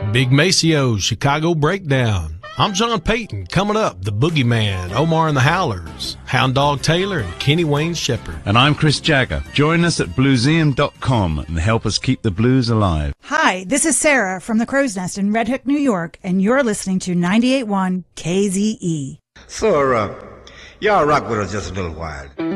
Big Macio's Chicago Breakdown. I'm John Payton. Coming up, the Boogeyman, Omar and the Howlers, Hound Dog Taylor, and Kenny Wayne Shepherd. And I'm Chris Jagger. Join us at blueseum.com and help us keep the blues alive. Hi, this is Sarah from the Crow's Nest in Red Hook, New York, and you're listening to 98.1 KZE. So, y'all rock with us just a little while.